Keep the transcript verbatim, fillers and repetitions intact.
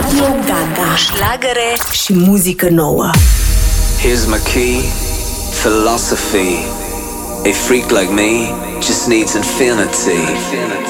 Radio Gaga. Șlagăre și muzică nouă. Here's my key, philosophy. A freak like me just needs infinity.